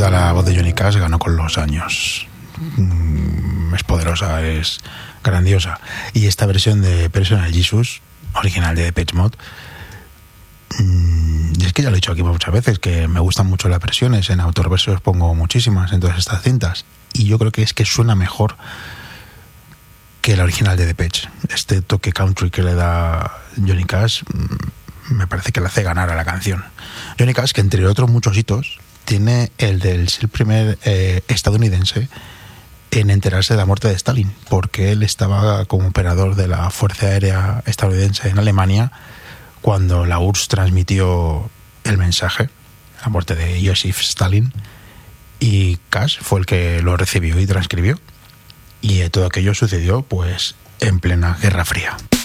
duda la voz de Johnny Cash ganó con los años. Es poderosa, es grandiosa. Y esta versión de Personal Jesus, original de Depeche Mode, es que ya lo he dicho aquí muchas veces, que me gustan mucho las versiones. En Autorversos pongo muchísimas en todas estas cintas, y yo creo que es que suena mejor que la original de Depeche. Este toque country que le da Johnny Cash me parece que le hace ganar a la canción. Johnny Cash, que entre otros muchos hitos, tiene el del ser el primer estadounidense en enterarse de la muerte de Stalin, porque él estaba como operador de la Fuerza Aérea estadounidense en Alemania cuando la URSS transmitió el mensaje, la muerte de Joseph Stalin, y Cash fue el que lo recibió y transcribió, y todo aquello sucedió pues en plena Guerra Fría.